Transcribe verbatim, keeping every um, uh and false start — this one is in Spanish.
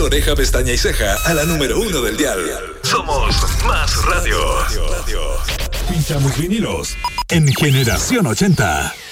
oreja, pestaña y ceja a la número uno del dial. Somos Más Radio. Pinchamos vinilos en Generación ochenta.